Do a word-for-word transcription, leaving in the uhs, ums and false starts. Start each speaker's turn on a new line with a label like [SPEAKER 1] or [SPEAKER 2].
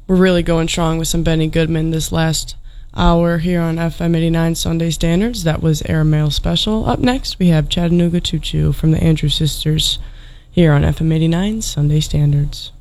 [SPEAKER 1] we're really going strong with some Benny Goodman this last hour here on F M eighty-nine Sunday Standards. That was Airmail Special. Up next, we have Chattanooga Choo Choo from the Andrews Sisters here on F M eighty-nine Sunday Standards.